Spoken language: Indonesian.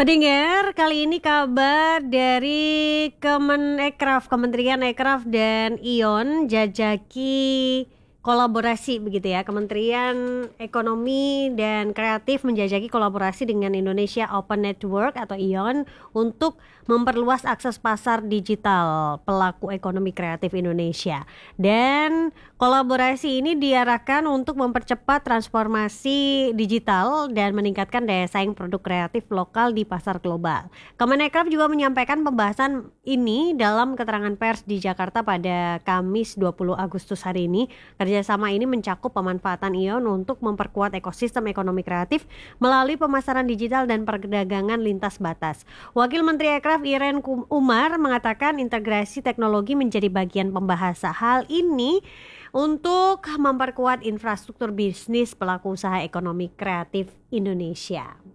Pendengar, kali ini kabar dari Kementerian Ekraf dan ION jajaki kolaborasi begitu ya. Kementerian Ekonomi dan Kreatif menjajaki kolaborasi dengan Indonesia Open Network atau ION untuk memperluas akses pasar digital pelaku ekonomi kreatif Indonesia. Dan kolaborasi ini diarahkan untuk mempercepat transformasi digital dan meningkatkan daya saing produk kreatif lokal di pasar global. Kemenekraf juga menyampaikan pembahasan ini dalam keterangan pers di Jakarta pada Kamis 20 Agustus hari ini. Kerjasama ini mencakup pemanfaatan ION untuk memperkuat ekosistem ekonomi kreatif melalui pemasaran digital dan perdagangan lintas batas. Wakil Menteri Ekraf Iren Umar mengatakan integrasi teknologi menjadi bagian pembahasan hal ini untuk memperkuat infrastruktur bisnis pelaku usaha ekonomi kreatif Indonesia.